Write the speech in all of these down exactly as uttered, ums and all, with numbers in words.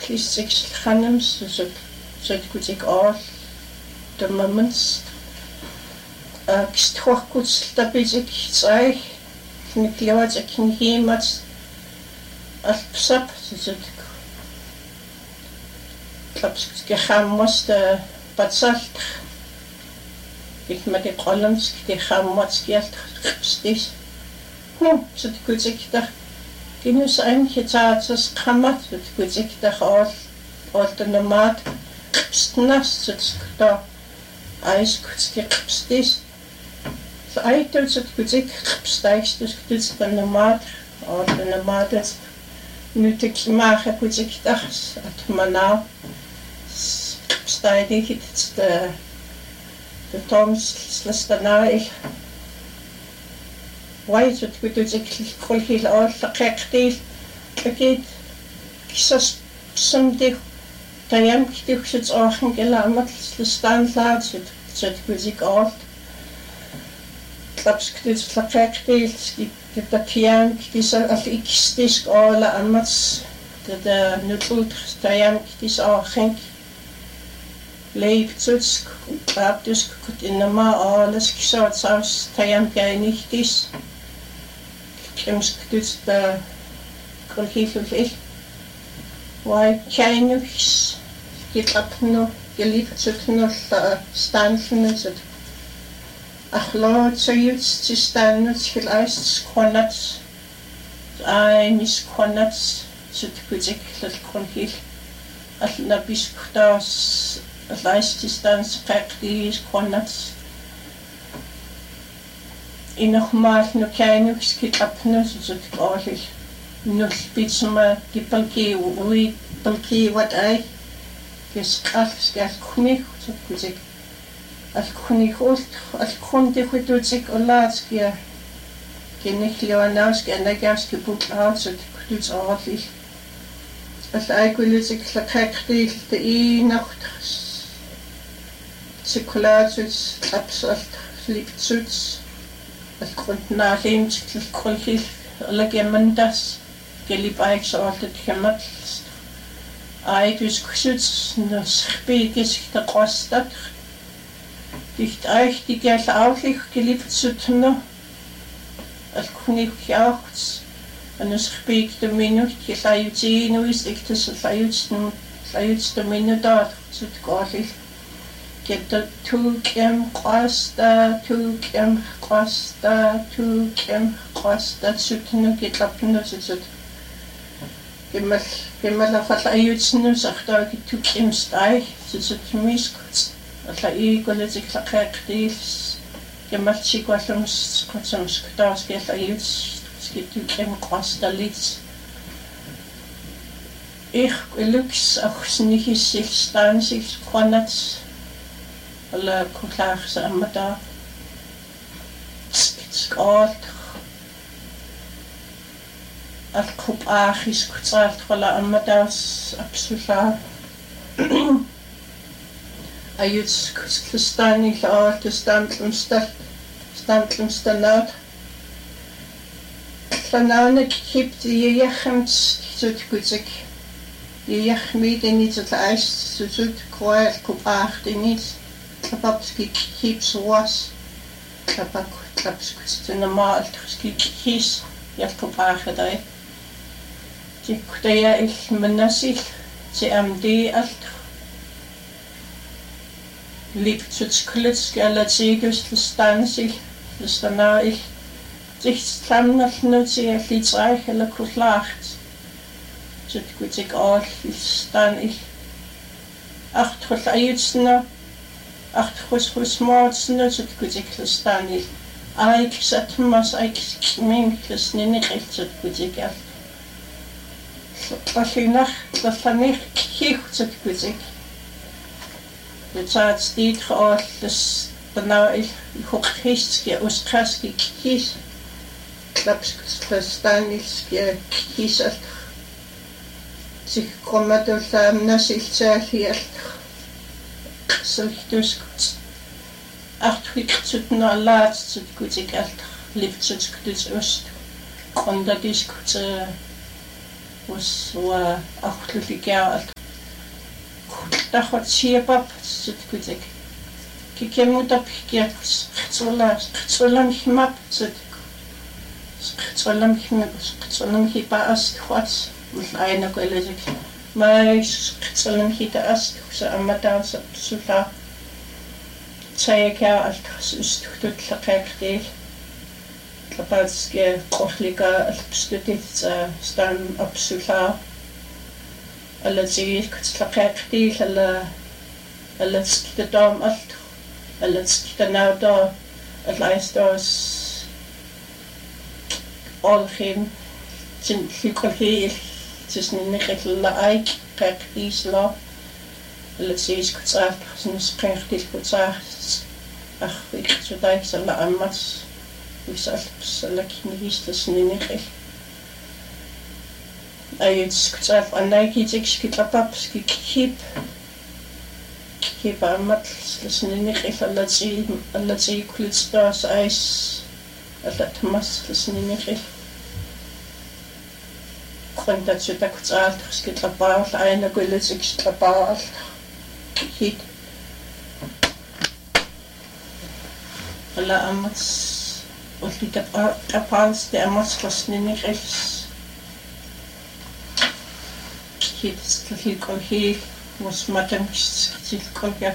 klisseks khanams så så kutik all the moments ksthokuts tapizik tsai nikliwat kinhimat alpsap så klaps gehammos de patsalt ik met de columns die gehammos skielt stis hm så kutik da Kinus ein hitatas kamat so kutik da all all the nomad stnas so da Eis kutik stis so aitel so kutik stais dus kutik van nomad all the nomades nu te klimaat kutik da at mana stijdig het de de toms slastana ik Why so kutik kolhil all qaqtil kit kisas sundig tayam kitik sit achen gelamat stan laat sit sit kutik all klaps kutik qaqtil skit de tiam kisa al ikistisk all amats de nutult tayam kitis achen leeftuts kraptus kut inma alles kisat saus tayam gainichtis Krimskut de kolhifel Why kainus gitapno geliptsutno stanfnu zut Achlo tsayuts tsistanus khilas khonats ai mis khonats zut kutik lal kolhif alna bisktas laististans qaqdis khonats I nog maar no kainus kitapno zut qolil nul bitsma dipalki ui palki wat ai kes qaf skas khuni zut kutik al khuni khost al khunti khututik olatski kenihliwanaus kenagaski buklat zut kututs orli al ai kulitik laqaqtil te I nacht sikulatus absalt liptuts Al kuntna limt kolhil lagemandas gelibaik sortet kemat ai dus kusuts no spikes de kostat dicht euch die gel auflich geliebt zutno al kunik jachts an es spik de minut je sayuti no is ik tes sayuts no sayuts de minutat zut kolhil Get the two kim costa, two kim costa, two kim costa, sutno get up no sut. Gimmel, gimmel a falla ayutsno sakta get two kim stai, sut miskut. Alla I goletik la qaqdis. Gimmel chikwalums kotsums ktas get ayuts, get two kim costa lits. Ich lux auch nicht sich stan sich konats. Alla kuklaar sa amata skalt al kup achis kutsalt wala amatas absoluta ayuts kustani la te stamtlumstal stamtlumstanat Planane kipt je jachmt zut kutsik je jachmid niet het ijs zut kwaal kup ach niet Kapapski keeps was Kapak kapskus in the malt skis yakopage dai Tikudaya ich menasich C M D alt Liegt zu sklits galatsigus stansich stana ich sich stamnach nutzi flitsreich la kuslacht Zut kutik all stan ich acht khayitsna Acht khus khus motsna zut kutik stani ai ksat mas ai kmin ksnini khitsat kutik al Pashinach dafanich khitsat kutik Zat stit geal dus nou ik hoek gistje ostraski kies klaps verstaan is je kies het zich komen door samen zichzelf hier zo dus acht ik zit na laatst zit goed ik echt liefd zit dus oost kon dat is goed was zo acht jaar тахот сиапап ситкутик кикемутап киакс цола цолам химап сит цолам химап цолам хипаас хватс айна коллежик май цолам хитаас са аматаас сула цаякаа алтхас устухтутлақаaqtiil тлапаатске қорлика алпстутитса стан апсулаа аллатигил кутлақаaqtiil алла аллатстатаам алт аллатстатанауда аллайстос олхим тин хиколхиил тисниннеқилла айк қаaqtiisла аллатигис кутаат синусқаартил кутаа ахвик сутайксалла аммас висалпсалакинигистаснинеқил айц кутаат аннайкитикс китлапапс кикхип кипамат ласнинеқил аллати аллати кулитстаас айс аллатмас ласнинеқил қондатсутакутаалт скитлапаал айна кулитикс тлапаал хит alla amats olika kapals de amats losninneqil hit stilkolhi musmatamkis stilkolga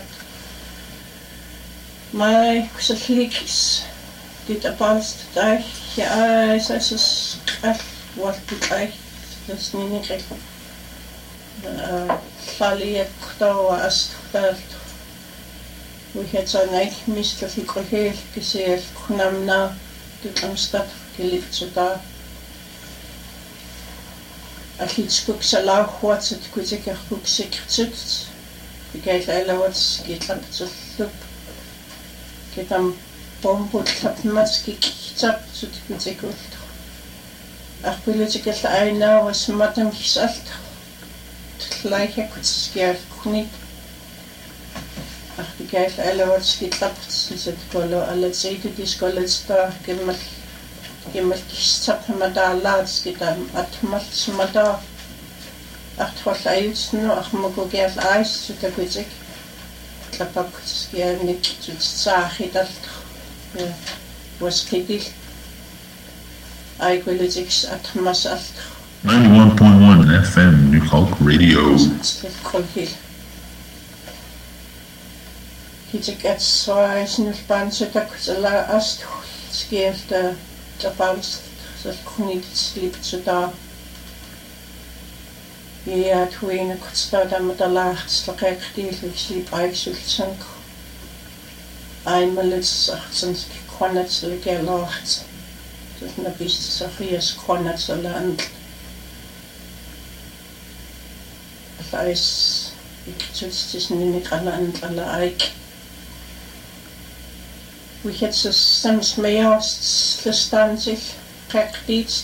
mai kusallikis dit apals dag ja isas qal waltiqai losninneqil faliet qtawa astqtalt ويهتانيك مثل في كل كسير كنامنا تتمستط كليفتشتا أخيتشكوك سلا خوات تكوزيك أخوك سكرتت بكايت أيلوات كيتلاب تسلب كيتام بومبو تلابمات كيكتاب تكوزيك ولد أخبيلتك الأينا وسماتم كيسالت تلايك كوتسكير كونيك Kijk, alle wat schietlapt, zit kolo, alle zeiden die scholen staan, gemmel, gemmel kistap maar daar laat schieten, atmal maar daar, acht wat uit, no, ach mag ook echt ijs, zo dat weet ik, klapap, schier niet, zo zaag je dat, was kikil, ik wil het ik atmas alt. ninety-one point one F M, New Hulk Radio. Hitik at så snuspan så tak så la ast skifte tapals så kunne ikke slippe så der ja twine kutsta der med der lacht så rigtig slip ikke sultan einmal ist achtzehn konnet så ikke lacht das na bist så firs konnet så land alles ich tut es nicht an alle ikke we had so soms meest verstaan zich praktisch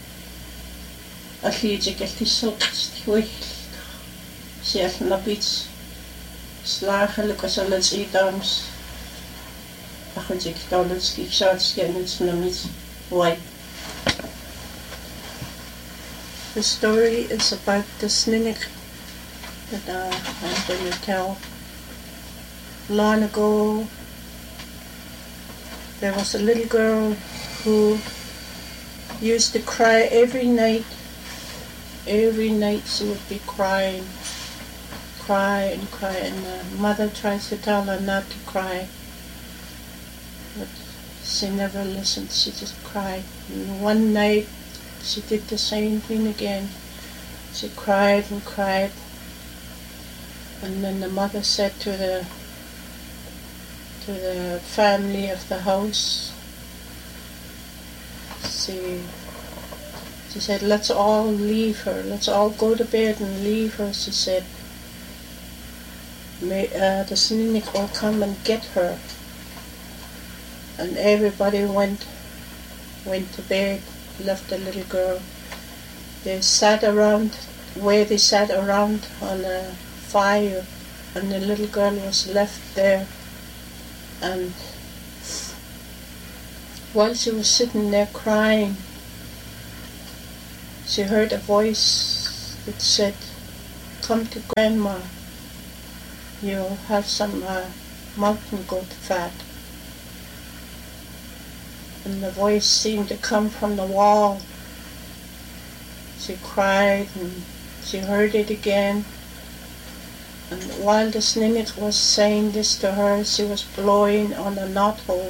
als ik echt is zo goed zelf naar iets slagelijk als alles idams ach ik dan het ik zou het niet naar iets why the story is about the snake that uh, I'm going to tell long ago. There was a little girl who used to cry every night. Every night she would be crying, cry and cry, and the mother tries to tell her not to cry. But she never listened, she just cried. And one night she did the same thing again. She cried and cried. And then the mother said to the to the family of the house. She, she said, let's all leave her. Let's all go to bed and leave her, she said. May, uh, the Sninik will come and get her. And everybody went, went to bed, left the little girl. They sat around, where they sat around on a fire, and the little girl was left there. And while she was sitting there crying, she heard a voice that said, come to Grandma. you have some uh, mountain goat fat. And the voice seemed to come from the wall. She cried and she heard it again. And while the Sninick was saying this to her, she was blowing on the knothole.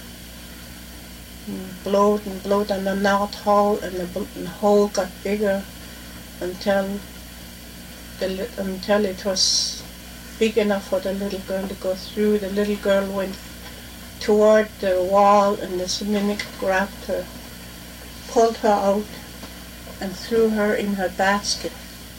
And blowed and blowed on the knothole, and the, the hole got bigger until the, until it was big enough for the little girl to go through. The little girl went toward the wall, and the Sninick grabbed her, pulled her out, and threw her in her basket.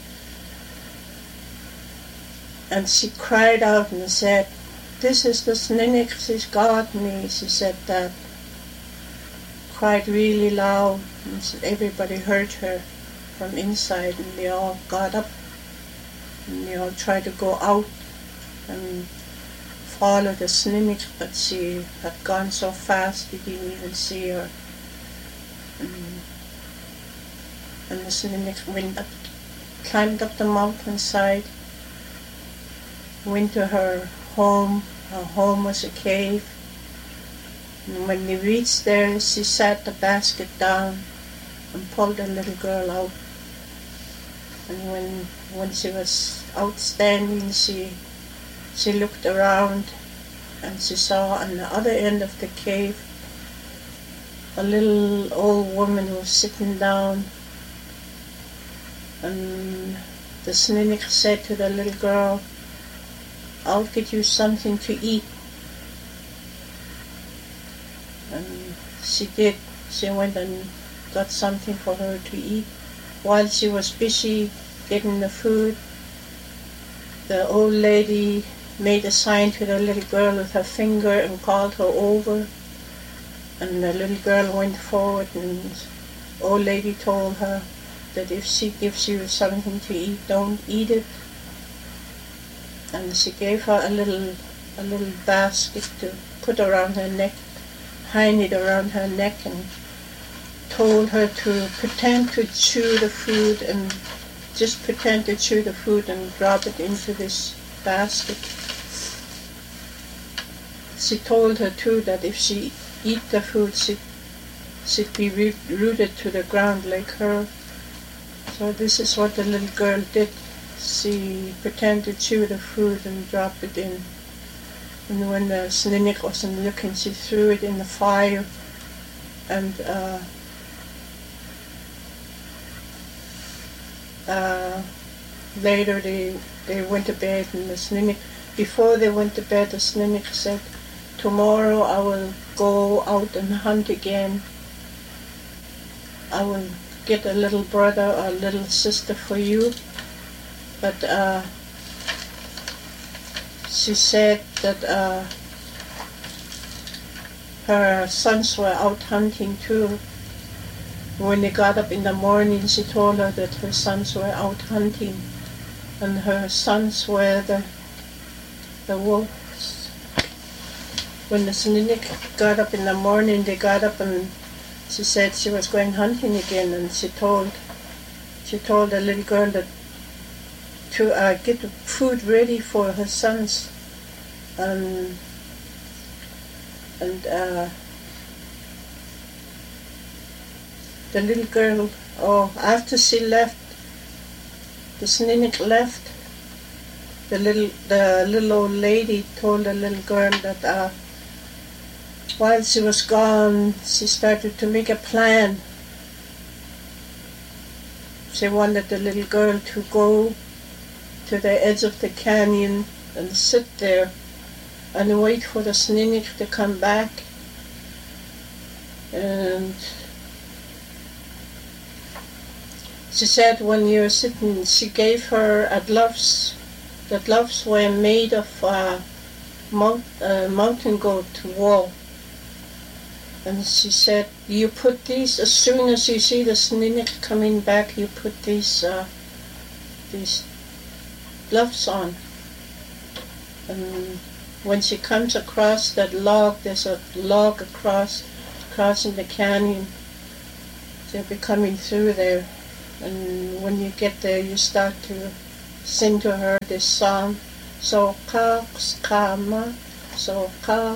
And she cried out and said, "This is the Sninick, she's got me." She said that. Cried really loud, and everybody heard her from inside, and they all got up, and they all tried to go out and follow the Sninick, but she had gone so fast they didn't even see her. And, and the Sninick went up, climbed up the mountainside, went to her home. Her home was a cave. And when they reached there, she sat the basket down and pulled the little girl out. And when when she was outstanding, she she looked around, and she saw on the other end of the cave a little old woman who was sitting down. And the Sninick said to the little girl, "I'll get you something to eat." And she did. She went and got something for her to eat. While she was busy getting the food, the old lady made a sign to the little girl with her finger and called her over. And the little girl went forward, and the old lady told her that if she gives you something to eat, don't eat it. And she gave her a little a little basket to put around her neck, hang it around her neck, and told her to pretend to chew the food, and just pretend to chew the food and drop it into this basket. She told her too that if she eat the food, she, she'd be rooted to the ground like her. So this is what the little girl did. She pretended to chew the food and drop it in. And when the Sninick wasn't looking, she threw it in the fire. And uh, uh, later they they went to bed, and the Sninick, before they went to bed, the Sninick said, "Tomorrow I will go out and hunt again. I will get a little brother or a little sister for you." But uh, she said that uh, her sons were out hunting too. When they got up in the morning, she told her that her sons were out hunting, and her sons were the the wolves. When the Sninick got up in the morning, they got up, and she said she was going hunting again, and she told she told the little girl that to uh, get the food ready for her sons. Um, and uh, the little girl, oh, after she left, the Sninick left, the little the little old lady told the little girl that uh, while she was gone, she started to make a plan. She wanted the little girl to go to the edge of the canyon and sit there and wait for the Sninick to come back. And she said when you're sitting, she gave her a gloves. The gloves were made of uh, mount, uh, mountain goat wool. And she said, you put these, as soon as you see the Sninick coming back, you put these uh, these gloves on. And when she comes across that log, there's a log across, crossing the canyon. They'll be coming through there. And when you get there, you start to sing to her this song. so kama, so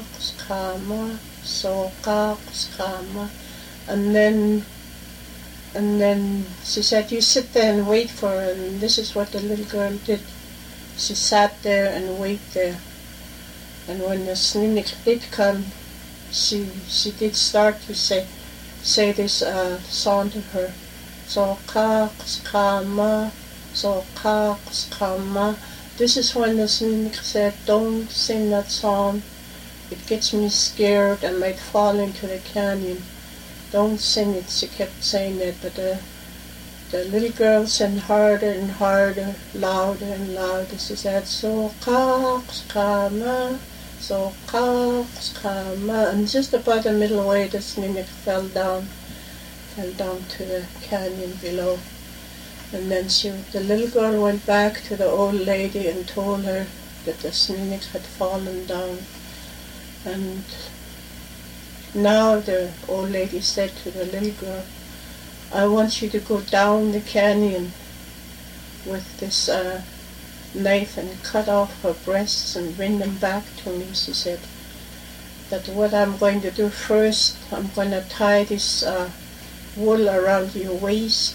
kama, so kama, and then and then she said, you sit there and wait for her, and this is what the little girl did. She sat there and waited there, and when the Snuneyx did come, she she did start to say say this uh, song to her. So kama, so kama. This is when the Snuneyx said, don't sing that song. It gets me scared. I might fall into the canyon. Don't sing it. She kept saying that, but the, the little girl sang harder and harder, louder and louder. She said, so kama, so kama. And just about the middle way, the Snuneyx fell down, fell down to the canyon below. And then she, the little girl went back to the old lady and told her that the Snuneyx had fallen down. And now the old lady said to the little girl, I want you to go down the canyon with this uh, knife and cut off her breasts and bring them back to me. She said that what I'm going to do first, I'm going to tie this uh, wool around your waist.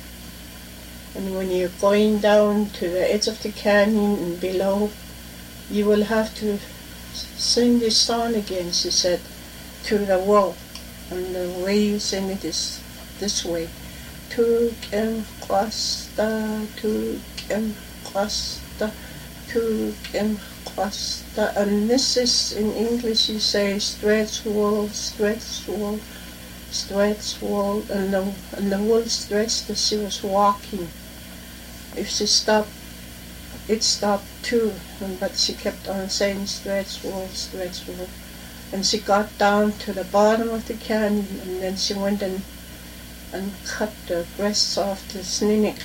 And when you're going down to the edge of the canyon and below, you will have to sing this song again, she said, to the wall. And the way you sing it is this way. Tuk em kwasta, tuk em kwasta, tuk em kwasta. And this is, in English you say, stretch wool, stretch wool, stretch wool. And the, and the wool stretched as she was walking. If she stopped, it stopped too, but she kept on saying stretch wool, stretch wool. And she got down to the bottom of the canyon, and then she went and, and cut the breasts off the Snuneyx.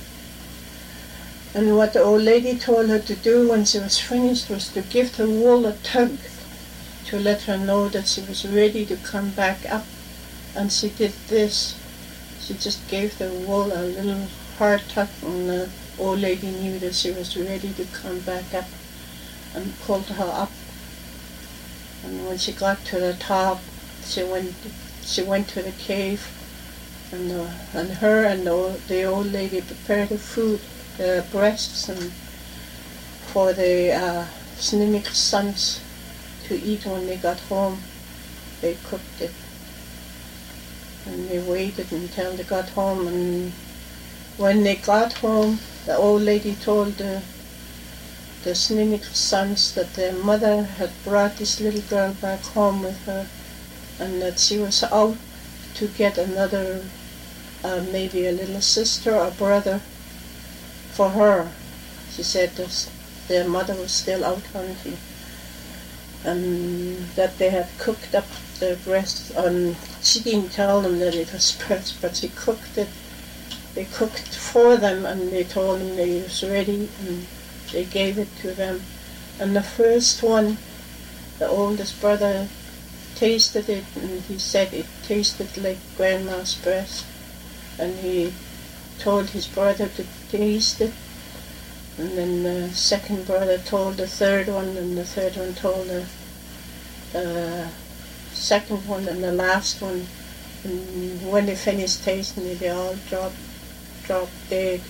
And what the old lady told her to do when she was finished was to give the wool a tug, to let her know that she was ready to come back up. And she did this. She just gave the wool a little hard tug, and the old lady knew that she was ready to come back up, and pulled her up. And when she got to the top, she went she went to the cave, and the, and her and the old, the old lady prepared the food, the breasts, and for the uh, Snuneyx sons to eat when they got home. They cooked it, and they waited until they got home. And when they got home, the old lady told the the Snuneyx sons that their mother had brought this little girl back home with her, and that she was out to get another, uh, maybe a little sister or brother for her. She said that their mother was still out hunting, and that they had cooked up the breast. And she didn't tell them that it was breast, but she cooked it. They cooked for them, and they told them that it was ready, and they gave it to them. And the first one, the oldest brother, tasted it, and he said it tasted like Grandma's breast. And he told his brother to taste it. And then the second brother told the third one, and the third one told the, the second one, and the last one. And when they finished tasting it, they all dropped, dropped dead.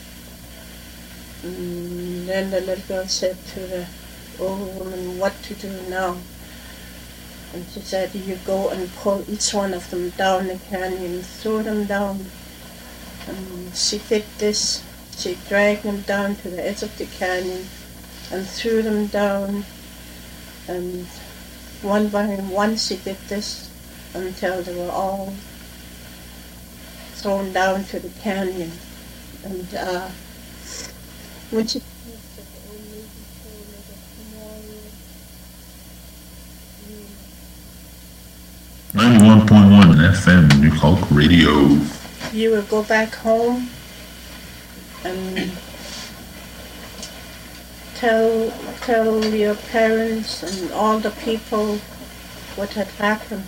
And then the little girl said to the old woman, what to do now? And she said, you go and pull each one of them down the canyon, throw them down. And she did this. She dragged them down to the edge of the canyon and threw them down. And one by one she did this until they were all thrown down to the canyon. And uh, when she finished it, the old lady told her that tomorrow ninety-one point one F M New Hulk Radio. you will go back home and tell tell your parents and all the people what had happened.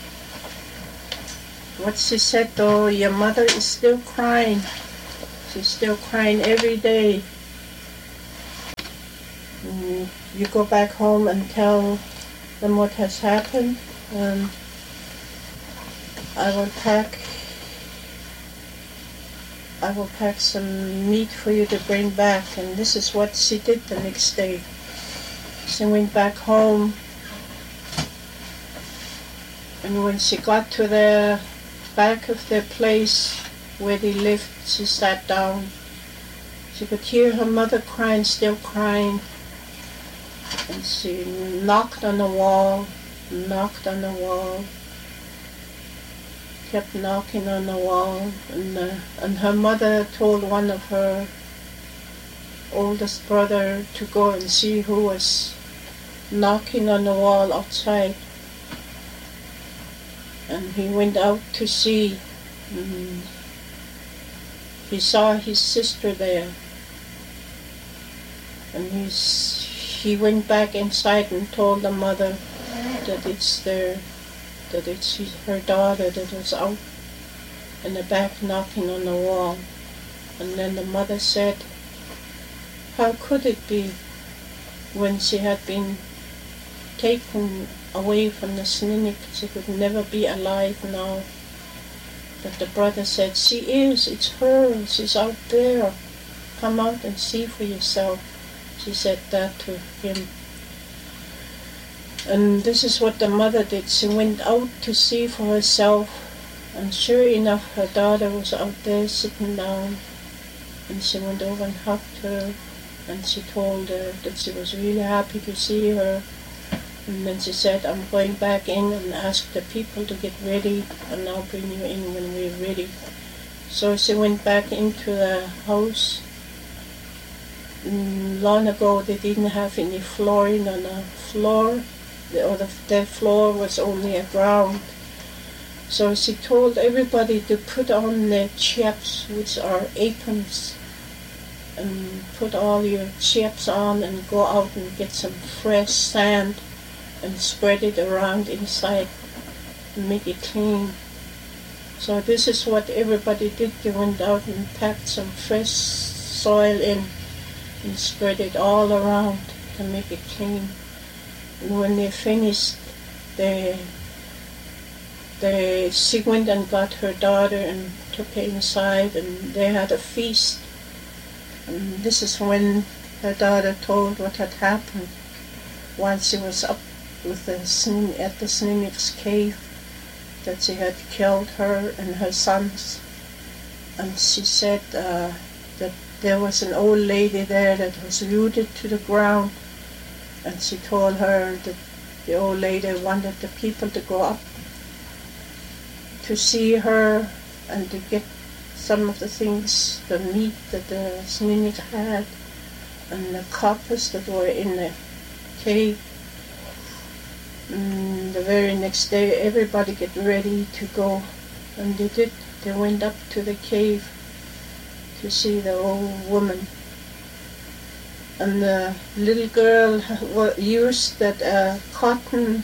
What she said though, your mother is still crying. She's still crying every day. Mm, you go back home and tell them what has happened. Um, I will pack I will pack some meat for you to bring back. And this is what she did the next day. She went back home, and when she got to the back of their place where they lived, she sat down. She could hear her mother crying, still crying, and she knocked on the wall, knocked on the wall, kept knocking on the wall, and, uh, and her mother told one of her oldest brother to go and see who was knocking on the wall outside. And he went out to see, and he saw his sister there, and he's, he went back inside and told the mother that it's their that it's her daughter that was out in the back knocking on the wall. And then the mother said, how could it be, when she had been taken away from the Snuneymuxw, she could never be alive now? But the brother said, she is, it's her, she's out there, come out and see for yourself. She said that to him. And this is what the mother did. She went out to see for herself, and sure enough, her daughter was out there sitting down, and she went over and hugged her, and she told her that she was really happy to see her. And then she said, I'm going back in and ask the people to get ready, and I'll bring you in when we're ready. So she went back into the house. Mm, long ago they didn't have any flooring on the floor. The other the floor was only a ground. So she told everybody to put on their chaps, which are aprons, and put all your chaps on and go out and get some fresh sand and spread it around inside and make it clean. So this is what everybody did. They went out and packed some fresh soil in and spread it all around to make it clean. And when they finished, they, they, she went and got her daughter and took her inside, and they had a feast. And this is when her daughter told what had happened while she was up with the at the Snuneymuxw cave, that she had killed her and her sons. And she said uh, that there was an old lady there that was rooted to the ground. And she told her that the old lady wanted the people to go up to see her and to get some of the things, the meat that the Snuneymuxw had, and the coppers that were in the cave. And the very next day everybody get ready to go, and they did. They went up to the cave to see the old woman. And the little girl used that uh, cotton,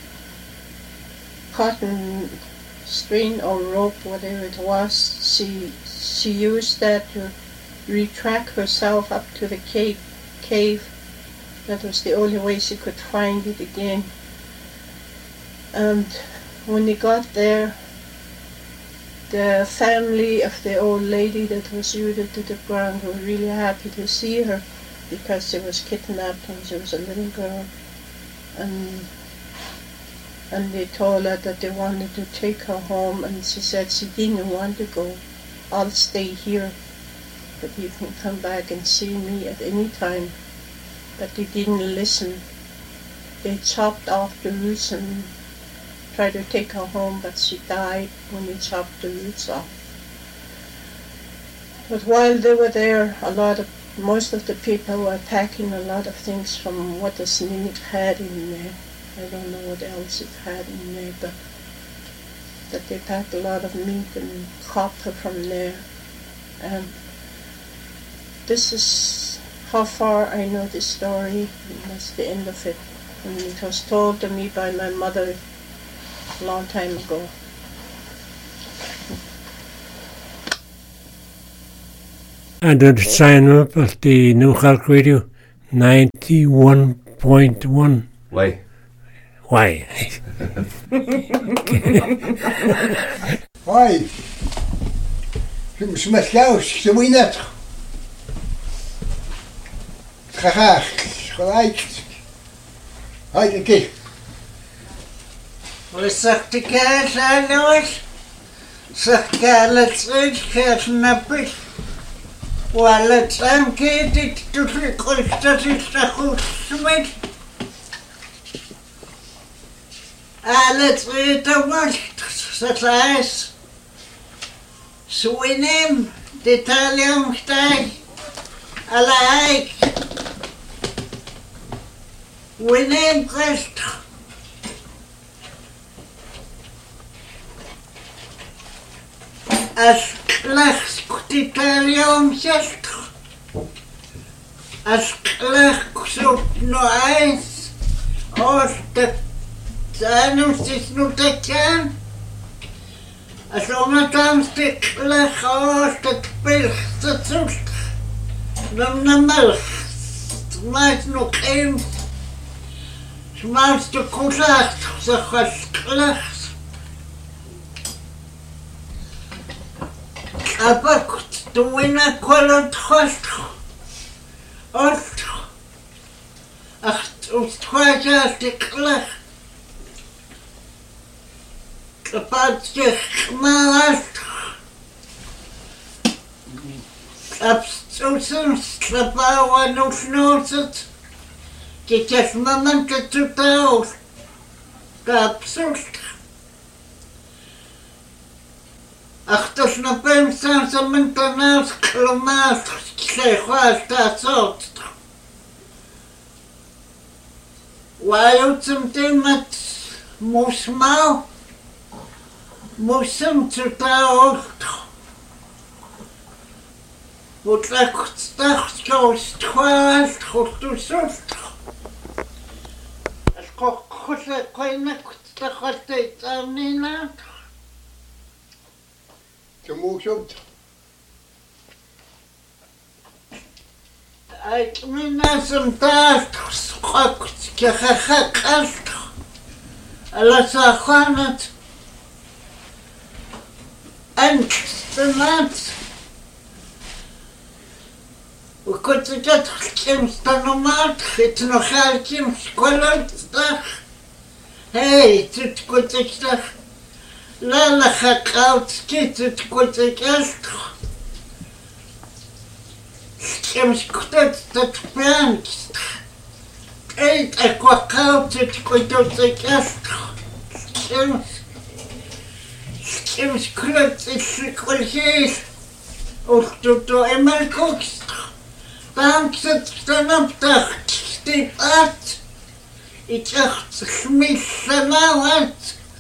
cotton string or rope, whatever it was. She she used that to retract herself up to the cave. Cave. That was the only way she could find it again. And when they got there, the family of the old lady that was rooted to the ground were really happy to see her, because she was kidnapped when she was a little girl, and and they told her that they wanted to take her home, and she said she didn't want to go. I'll stay here, but you can come back and see me at any time. But they didn't listen. They chopped off the roots and tried to take her home, but she died when they chopped the roots off. But while they were there, a lot of Most of the people were packing a lot of things from what the Snuneymuxw had in there. I don't know what else it had in there, but that they packed a lot of meat and copper from there. And this is how far I know this story, and that's the end of it. And it was told to me by my mother a long time ago. And to sign up at the New Khalk Radio, ninety-one point one. Why? Why? Why? Smallaus, sewinat. Graag, gelijk. Hij kijk. Wat zegt de kaas aan ons? Zegt kaas uit, kaas nappig. Wat zijn dit doet ik ons dat is dat goed smet. Alles eten wordt, dat is. Swinem, de taliumstij. Alaik. Winem kwest. As klachts die taliumstij. As klachts op no eens. Als de tanums is nu te kan. As omtrent de klachts als de pilste zoekt. Dan de melk. Smaakt nog eens. Smaakt de koelacht. Zeg als klachts. Abakt de winnaar kwalot kost. Ost. Acht ons twaja de klacht. Kapat je gemaakt. Abstoßen, Klappauer noch schnauzt. Geht das Moment dazu aus. Abstoßt. Ach, das noch beim Sansamент нас клумас, клехвас, das Ort. Weil zum Thema muss man, muss man zu der Ort. Wo так стахтал ствал, хоту сот. Сколько койнак стахтает амнина. Чему шут? Ай, меня самтаст, сколько кахахакаст. Ала саханат. Анкстенат. وكنت تدخل كم ستانومات خيت نخال كم سكولات تدخل هاي تتكون تدخل لا لا خاقاوت كي تتكون تدخل كم سكوتات تتبان اي تاكواقاوت تتكون تدخل كم كم سكولات تتكون هيش وختوتو امال كوكس Там станом так степать, и так смешно,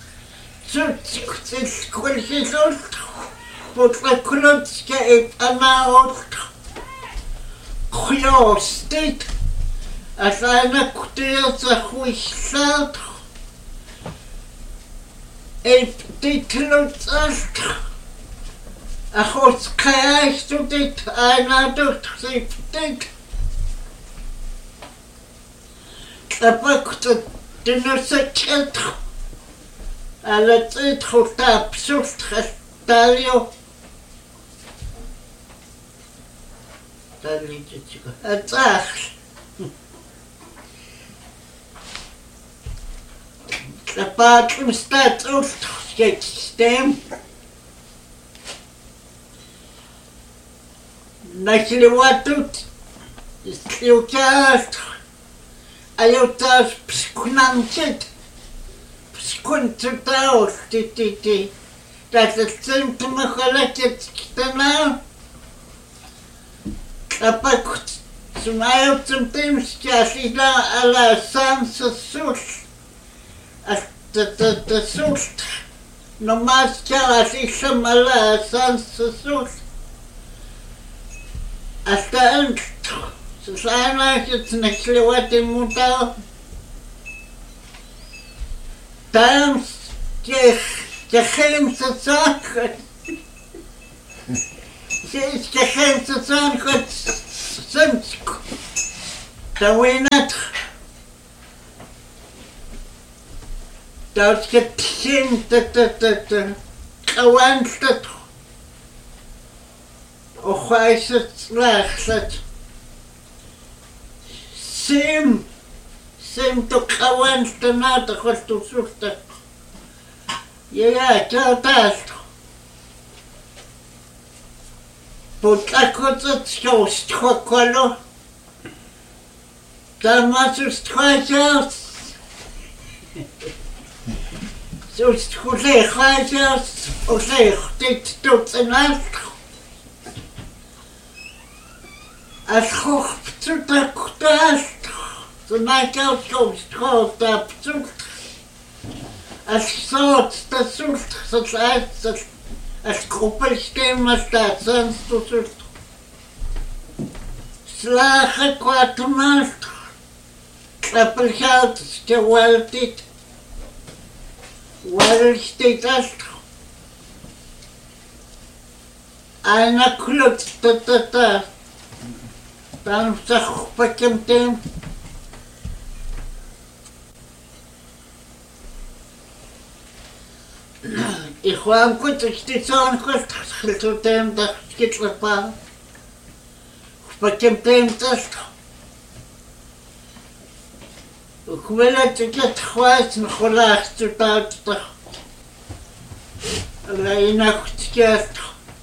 тут сколько золот, вот клотка и она вот хлёстит, а она кутается хуйсат, и ты клотцast. Ach, was kannst du dit einer durchsichtigt? Kapakt den Sekret. Alle Zeit hat absurd Talio. Talio chico. Atach. Kapak im Stadt und jetzt stem. Нашли тут, если участ, а я утас пскунамчет, пскунцетаус, ти-ти-ти, даже центр махалакет стана, а пак знаю центр сейчас ида ала сам сосуш, а это сус, но маска асиша мала сам сосуш. Hasta antes, Susana, jetzt nicht lebt die Mutter. Dann, die, die Chemse Sache. Sie ist die Chemse Sache, sind Tawinat. Dat getsin dat dat dat kawanst dat. Och weiß het slecht. Sim. Sim to kawanst na de gostu sucht. Ja ja, dat dat. Pot akot schost kokolo. Dan mas ist kwajas. Zoals goed kwajas, of zeg dit tot een nacht. Als goed te dat zo maak ik ook schoot op zoek. Als zout dat zoekt, zoals als als groepenstem staat, sonst du zoekt. Slagen kwaad maakt. Appelgeld is te wel dit. Wel is dit als. Einer klukt dat dat dat. Dan zeg ik hem tegen. Ik kwam goed, ik zit zo'n goed. Ik zit hem dat schiet wat pa. Ik hem tegen dat. Ik wil dat ik het gewaast en gelaagd tot uit te. Alleen nog scherp.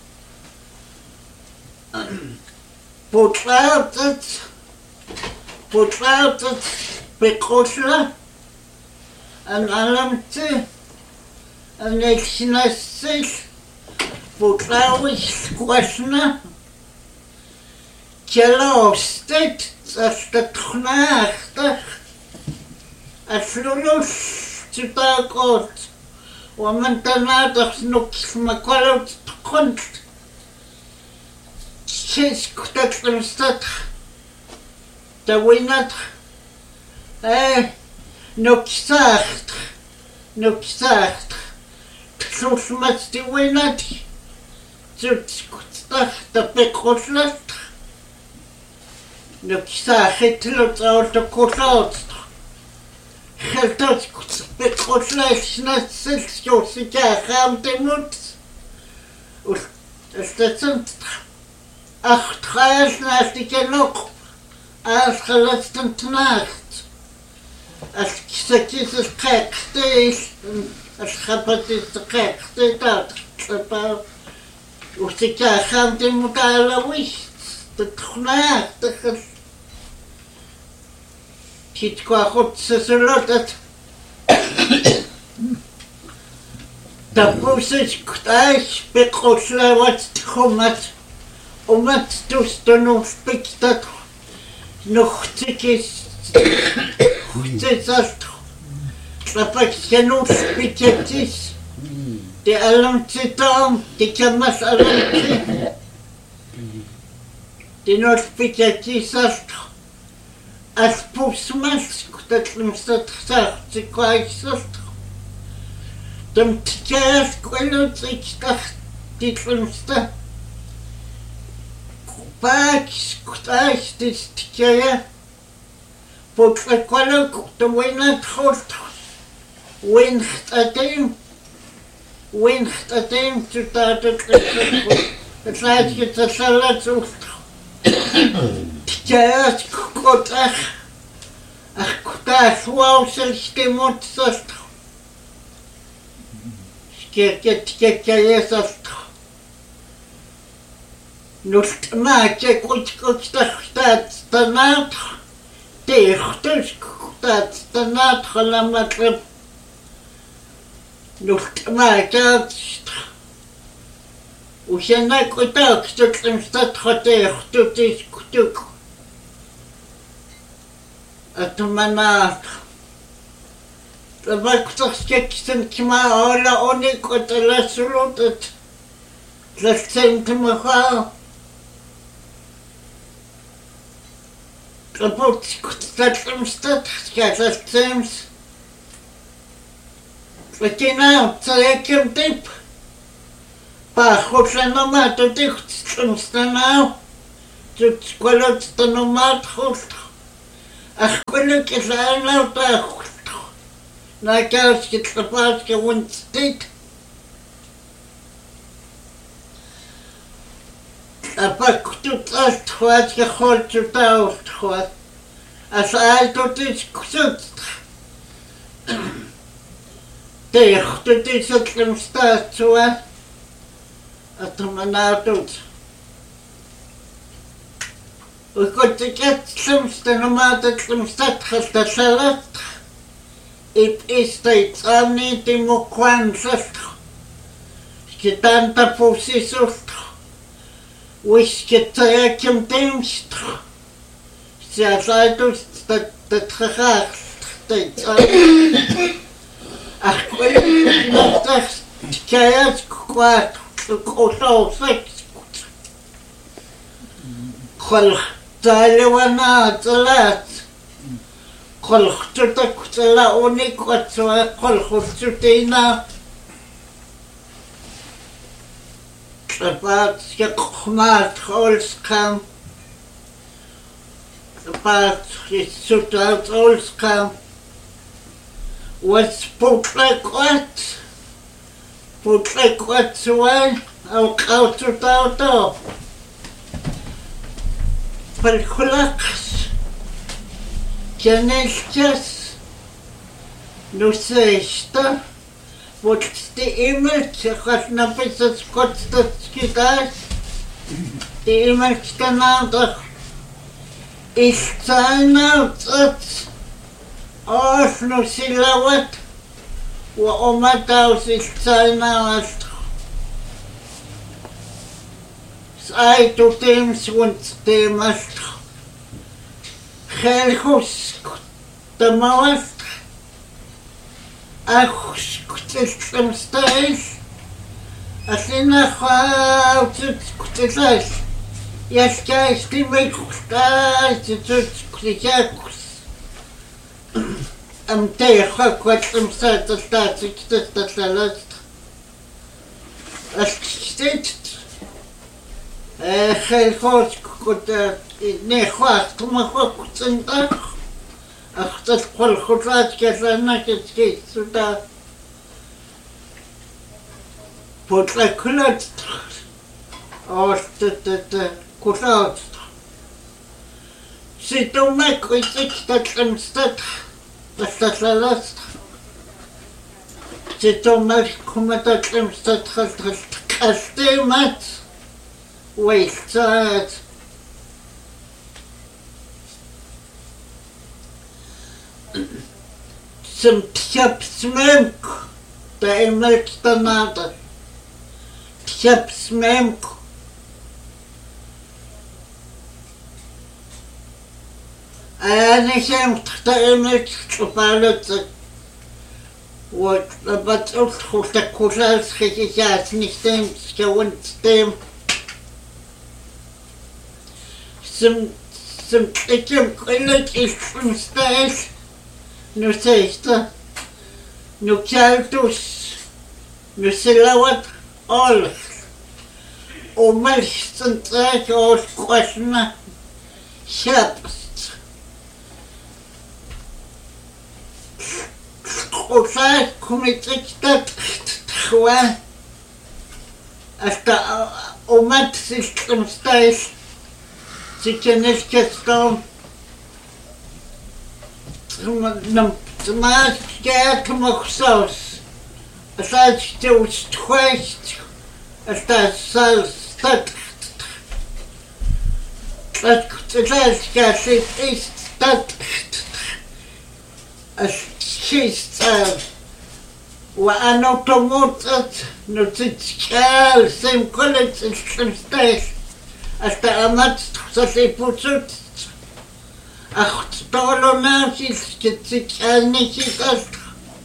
Potlaat het. Potlaat het. Bekoselen. En alamte. En ik snastig. Potlaat squashna. Tjeloostet. Als dat knaagtig. Als lulus tot kort. ومن تنادخ نقص مقالة كنت شيش كتت المستطخ توينت ايه نقصاخت نقصاخت تشوف ما تستوينت زوت كتتخ تبقوشلت نقصاخت لو تعود كوشوت Geldt bekostlech na sexos ik gaan te moet. Is dat zijn acht gaas naast ik nog als gelastend nacht. Als ik zeg is het gekste is, als het is de gekste dat. Als ik gaan te moet alle wist, dat nacht. Kit qua goed zullen dat proces krijgt bekoslen wat komt om het toestand of pikt dat nog tikjes goed is als dat ik genoeg piketjes de alarm zit aan die kan maar alarm die nog piketjes als als pusmas dat limstat zegt ik kwijt dan tjest kwelot ik dacht dit limsta pak skutais dit tjea pot kwelot de winat goed winst atem winst atem te dat het laat je te salat zo Ja, god, ach, ach, daar wou ze stemot zast. Skeket, skeket, zast. Nust maak je goed, goed, dat stanaat. Teechtus, dat stanaat, gelamat. Nust maak je Уже на куток, что там стат хотел, что ты куток. А то манат. Давай кто скексен кма, ола они котела срутат. Застен тмаха. Работ кутат там стат, сказать сэмс. Потянул целиком тип. Пахоже на мату тих станав, тут сколот станомат хуст, Ахкулик исааналтаахуллу накааскитлапааска вунстит апактутаст хуатка холтутаут хуат асаалтутис кусут tehty sitten statsua att man har gjort och gått till kättlumsten och matat som stadskasta salat ett istaitsamni till mokvansast skitanta pusisust wiskitajakim timst siasaitus tatrachast taitsamni Ахкулик нахтас чаяс кват косоусек хол талевана талат хол хтутак тала уник кватсуа хол хтутина Пат скхмат холскам Пат сутат холскам was putlekot putlekot suan au kaututauto perkulaks kenelkas nusesta votsti imelt khasna pisas kotstatskitas imelt kanada istanaut Osno silawat wa omataus istanaast sai tutems wuntstemast Helhus tamawast achus kutstemstais asina khauts kutsais yaskais timekutstais tutskliakus am teha kwatsam sata statik tatalast astit eh helhos kuta ne khwat kuma khwatsinta akhtat qol khutrat kasana kitski suda potlakulat ostat kutat Situmak kuitiktatlamstat Tatalast Situmak kumatatlamstat Kastimat Waistat Some pjap smoke The emelkstanada Pjap smoke أنا شمت تأمل تقبلت وبتقول خلت كولاس خيجات نختم سكونت تيم سم سم تكم كلك إستمستاش نسيت نكالتوس نسلوت أول ومش سنتاك أول قشنا شابس Osa kumitiktat khwa asta omat system stais sikeneskestom nam tmas ket moxos asaj tust khwest asta sal stat tak tlas kasit ist stat She's وأنا طموطت نتشكال سيم كلت الشمستاش أستعمت تخصصي بوتت أخت طولو ناسي سكتشكال نيشي كالت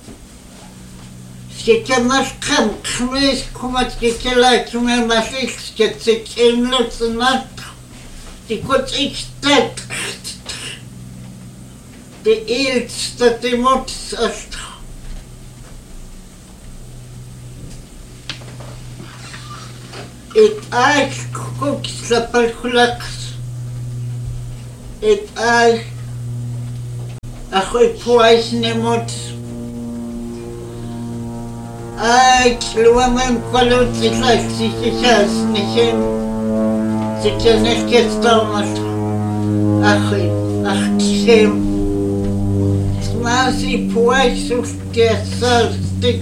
سكتماش كم خميس كما تكتلا كما ماشي سكتشكين لسنات تكوت إكتات Det äldsta till motsast. Ett äg kokslapar kulax. Ett äg Achoy puais nemot. Ay, kluamem kwalut itlach sikikas nichem. Sikianek kestamas. Achoy, achchem. Smasi puais ufkesal stik.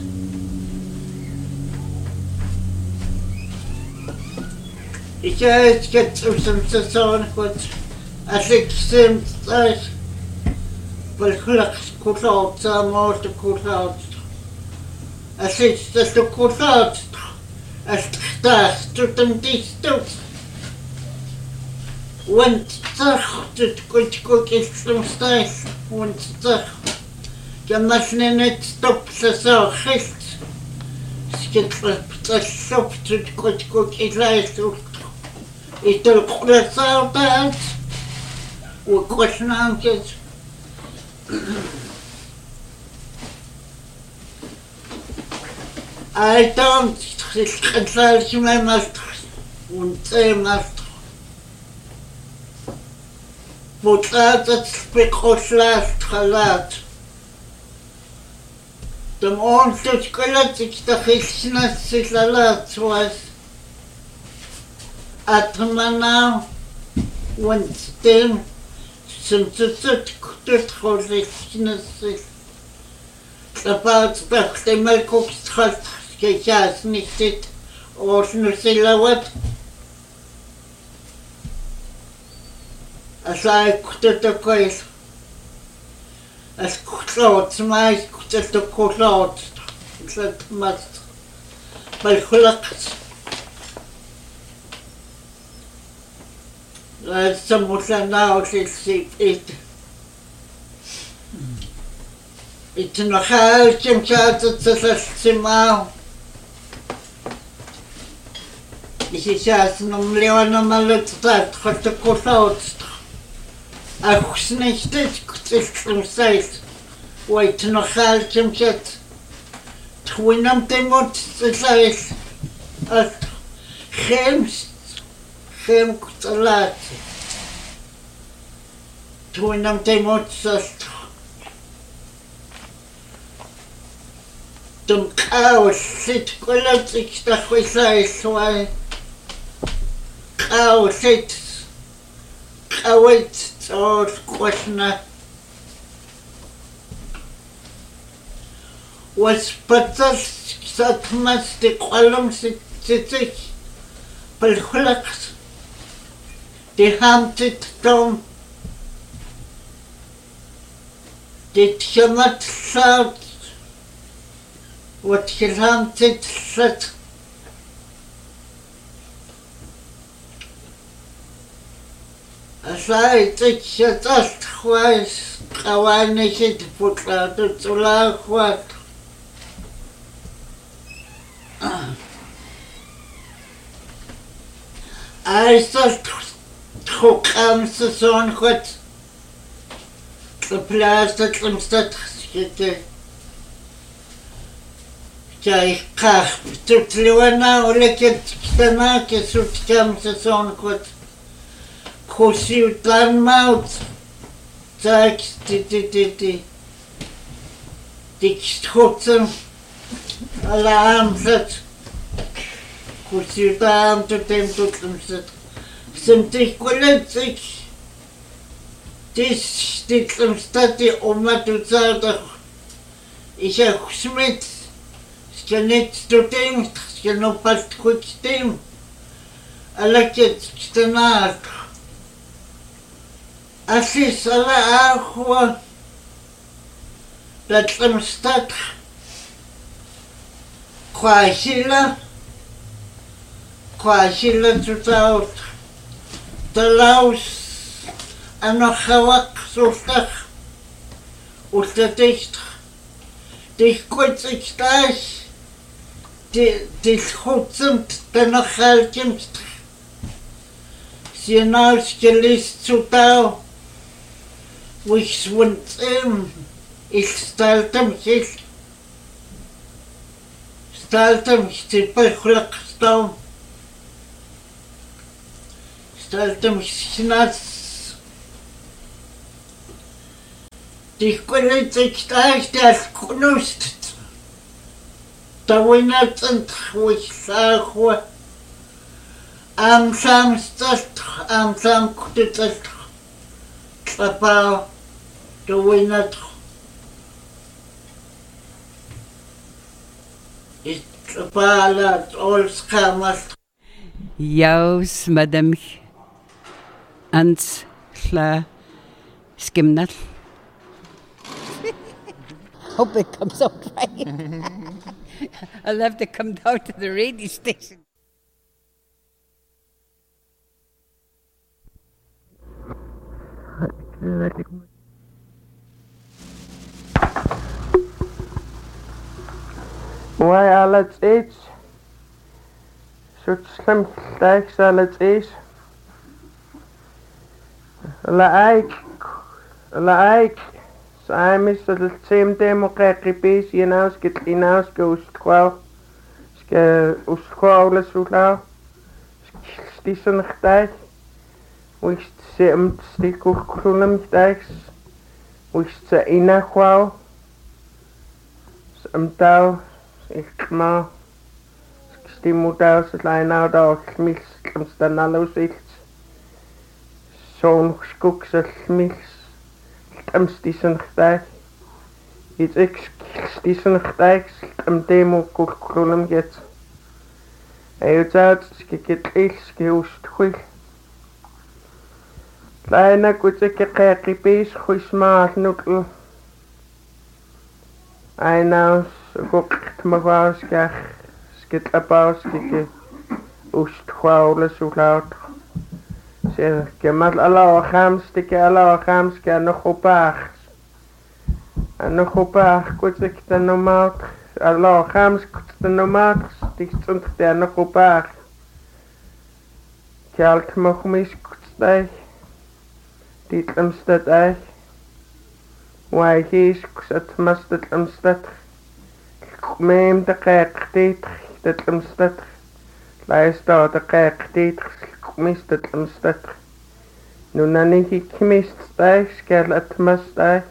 Ich weiß jetzt aus dem Saison gut. Als ich sind, als weil ich gut aus, am Ort gut aus. Als ich das so gut aus, als das zu dem Distus. Und sag, das gut gut ist zum Stich. Und sag, ja, man nicht stopp, das auch ist. Es gibt das Schopf, das gut gut ist leicht. Ich will kurz auf das und kurz nachgehen. I don't consult my master und say master. But that's because last halat. The monster skeletic the Christmas is a lot was. Atmana und dem sind es gut Christmas. About the Melkos hat gesagt nicht oder nur Silawat. As I could the coil. As clouds, my could the clouds. That must by Hulaks. Someone now is it. It's nog heel Jim Charles te zeggen. Ik is juist nog leven maar het tijd gaat de koud. Ik niet dit is gezegd. Weet nog heel Jim Charles. Toen nam de mond te zeggen. Het geen geen te laten. Toen nam de mond te zeggen. Dum chaos sit quillet ik sta quisai swai chaos sit chaos or quashna was patas sat mas de qalum sit sit pel khulaq de hamtit tom dit chamat sat wat geramd zit. Als hij het zit als het geweest, gewoon niet zitten voetlaat, het zo laag wordt. Hij is dat goed aan zijn zoon goed. De plaats dat hem staat geschieten. Jij krijgt tot Lewana of lekker te maken, zo'n kamse zo'n goed. Kosie dan mout. Zeg, die, die, die, die. Die schotsen. Alle aanzet. Kosie dan tot hem tot hem zet. Zijn dich kolenzig. Dis, dit hem staat die oma tot zaterdag. Ik heb gesmet. Je niet tot hem, je nog pas goed stem. Alle kids te naak. Als is alle agua. Dat hem staat. Qua sila. Qua sila tot oud. De laus. En nog gewak zo slag. Of dat echt. Die kort ik thuis. Die, die schotsemt dan nog helkemst. Sie nausgelist zu tau. Wo ich zwund im. Ich stalte mich. Stalte mich die Bechleckstau. Stalte mich nass. Tikkulitiktaaktaaskunust. Tawinatsantrwissaaqua. Amsamstalt, amsamkutitalt. Tlapao, tawinat. Itlapaalat olskaamalt. Jaus, madame Ans Kla Skimnal. Hope it comes out right. I'll have to come down to the radio station. Why alles eet? Zo'n slim gelijk zal het is. Laik, laik. Saam is dat het same democratie je nou skit inaus ke ustkwal. Ske ustkwal les ulau. Stissen gelijk. Wist ze om stikel krulem gelijk. Wist ze inakwal. Om touw. Ik maar. Die moeder is alleen nou daar mis, soms dan alles iets. Zo'n skoeks mis, soms die zijn gelijk. Iets ik die zijn gelijk, soms demo kulkulum get. Hij het uit, skikket iets, gehoest goed. Kleine goed ik kijk ik bees, goed maar nukkel. Hij nou gokt me was kijk. Get about stikke ustkwale so laut. Zeg kemal Allah kham stikke Allah kham ska nog op paar. En nog op paar goed ik dan normaal Allah kham goed dan normaal stik stond der nog op paar. Kalt mag mis goed bij. Dit amstad ei. Why he's kusat mastat amstad. Meem de kijk dit. Dat amstad. Luister, de kijk dit. Mist het amstad. Nu nan ik mist stijg. Skal het mastijg.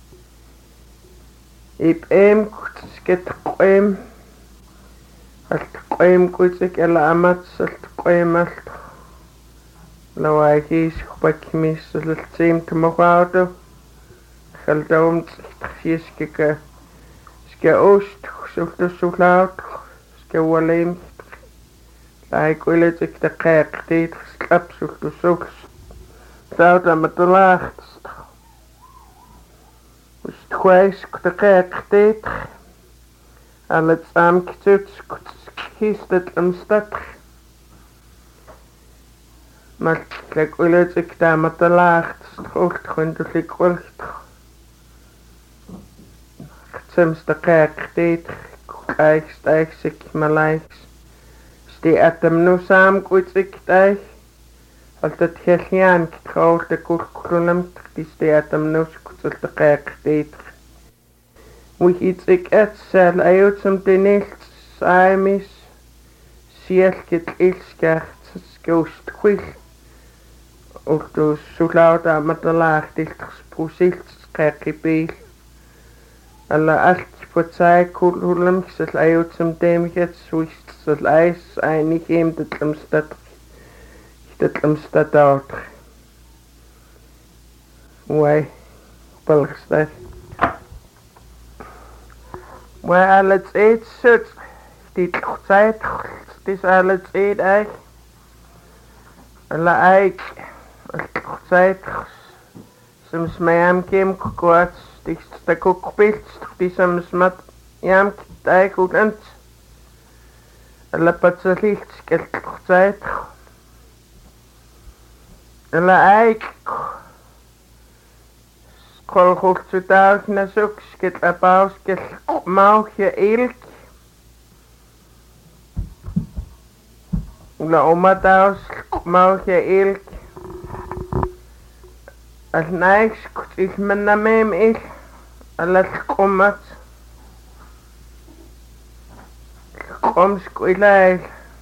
Ik eem sket qoem. Alt qoem goed ik ella amat alt qoem alt. Lawaai is gebak mis het seem te mogoudo. Geldoom skiske. Ske oost zocht zo laut. Gewalem like wil ik de kerk dit slap zoek de zoeks zou dan met de laagst is twijs de kerk dit al het saamgezet kies het een stad maar ik wil ik daar met de laagst hoort gewoon dat ik wil soms de kerk dit Eich steig sich mal leicht. Steh atem nu sam gut sich steig. Als dat Helian getraut de kurkulum die steh atem nu gut de kerk steht. Wie iets ik et sel ayot zum de nicht saimis. Siel get ilskert skost kwil. Och du so laut am de laag dicht gesproesilt kerkipel. Alla alt Potsai kululum sel ayot zum dem jetzt swist sel eis einig im de tlemstad. De tlemstad out. Why? Belgstad. Why alles eet zut. Die tijd dis alles eet eig. Alla eik. Tijd soms mij am kem kwart. Die stak ook beeld, die soms met jam kijk goed en alle patsen licht skelt tijd. Alle eik. Kol goed zo dag na zoek skelt abaus skelt mauwje eerlijk. Alle oma daus mauwje eerlijk. Als niks is mijn naam is. Alles komt. Kom squilai.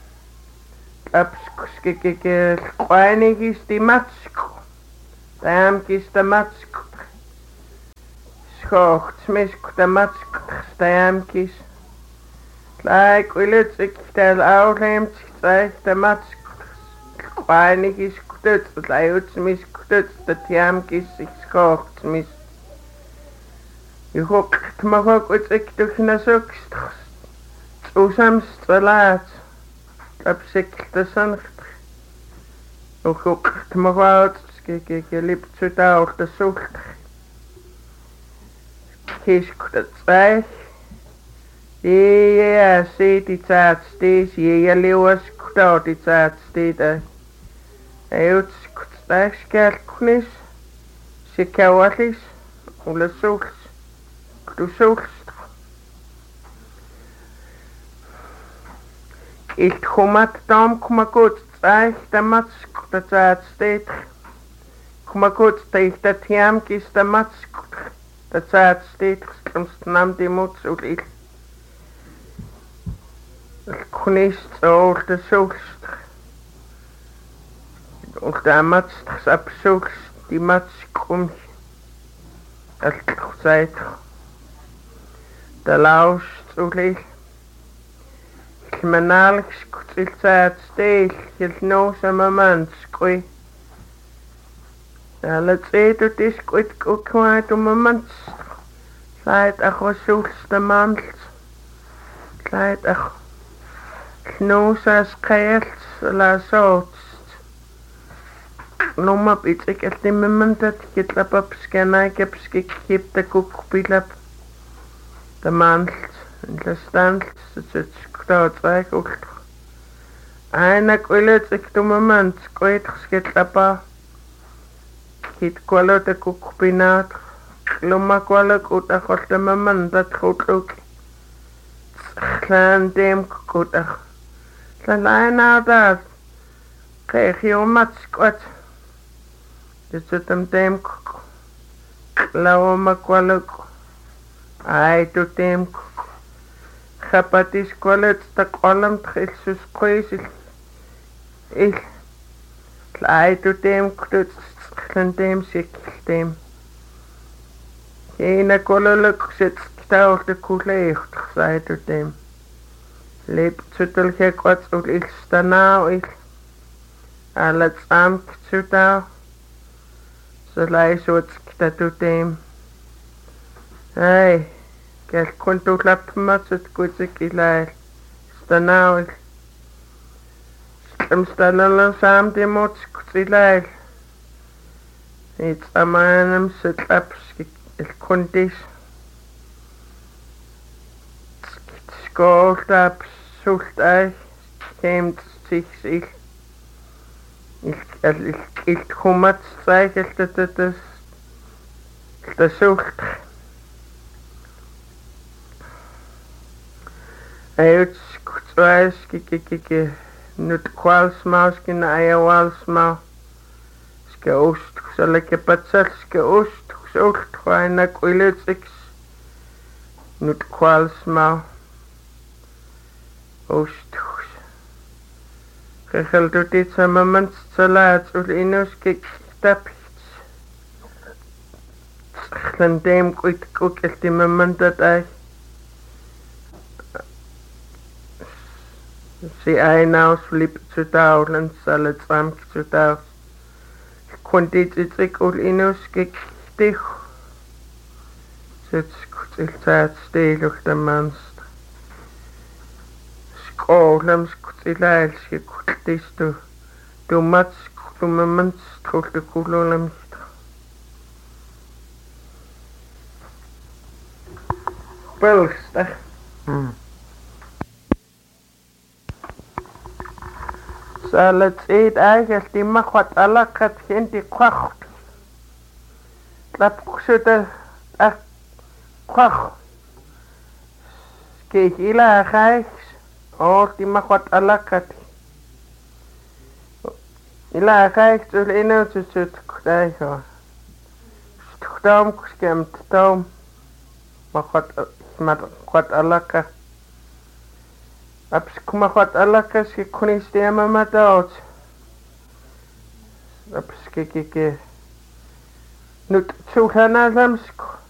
Absk skikike weinig is die matsk. Daam is de matsk. Skocht misk de matsk stamkis. Like willets ik tel oulemt zeg de matsk. Weinig is kutut, layuts mis kutut de tiamkis ik skocht mis. Je hokt mag ook uit ik toch na zoekst. Osamst verlaat. Op zich de zancht. Je hokt mag uit, kijk ik je liep zo daar de zoekt. Kies kutut zeg. Ja, zie die tijd steeds, je leeuws kutut die tijd steeds. Hij kutut skelknis. Ze kawalis. Ole zoekt. Du zoekt. Ik kom uit dam, kom maar goed, zeg de matsk, dat het steeds. Kom maar goed, tegen dat jamk is de matsk, dat het steeds, soms nam die moed zo lief. Ik kon niet zo de zoekst. Ook de matsk is op zoekst, die matsk kom je. Dat zei de laust zo lief. Manalik skutil saat steel helt no sama man skoi. Alla tsetu tis kuit kuit um man. Sait ach was sulste man. Sait ach no sas kaels la sots. No ma bit ik het moment dat ik het op scanai heb skip de koek bilap. De man in de stand zit skroot weg ook. En ik wil het ik doe moment kwijt geschetapa. Kit kwalo de koekpinaat. Loma kwalo goed ach op de moment dat goed ook. Klein dem goed ach. Klein nou dat. Krijg je om wat squat. Dit zit hem dem koek. Loma kwalo. Ai doet dem koek. Chapatis kwalet ta kwalam tchilsus koisil. Ik. Lai tu dem kruts chlan dem sikil dem. Jena kololuk zit staur de kuleecht zei tu dem. Leep zutel gek wat ul ik stanau ik. Alat samk zutau. Zo lai zoet skta tu dem. Hey. Kel kon tu klap matset kutsik ilai. Stanau. Stem stanau sam de mots kutilai. It's a manam sit up il kondis. Skolt up sult ei. Kemt sich sich. Ik ik ik komat zeigt dat het is. Dat zoekt. Uit skutwijs kike kike nut kwalsmaus kina ayawalsma ske oost zal ik patsal ske oost zocht kwaina kwiletsix nut kwalsma oost gegeld doet dit samen mens salaat ul inus kik stap dan dem kwit kook het die moment dat hij Sie einaus flip zu taulen, salet samk zu taus. Kondit it ik ul inus gek dich. Zit skutil zaad stelig de manst. Skolem skutil eils gekuttis du. Du mats klume mans trok de kulolem. Belgstag. Hmm. Salat eet eigenlijk die mag wat alak het geen die kwacht. Klap kusutel echt kwacht. Kijk ila gijs. Oh die mag wat alak het. Ila gijs zul inhoud zut krijgen. Stom geskemt stom. Mag wat maar wat alak het. Aps kuma wat alakas ki kunis de mama dood. Aps ki ki ki. Nut zulhana lamsk